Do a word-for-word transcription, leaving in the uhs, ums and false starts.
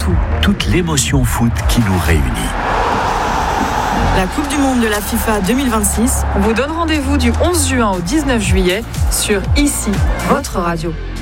tout. Toute l'émotion foot qui nous réunit. La Coupe du Monde de la FIFA deux mille vingt-six. On vous donne rendez-vous du onze juin au dix-neuf juillet sur Ici, votre radio.